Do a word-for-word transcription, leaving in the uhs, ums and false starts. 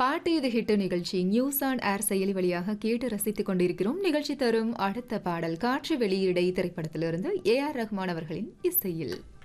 பாட்டு இது ஹிட் நிகழ்ச்சி நியூஸ் ஆன் ஏர் செயலி வழியாக கேட்டு ரசித்துக் கொண்டிருக்கிறோம். நிகழ்ச்சி தரும் அடுத்த பாடல் காற்று வெளியீடை திரைப்படத்திலிருந்து ஏ ஆர் ரஹ்மான் அவர்களின் இசையில்.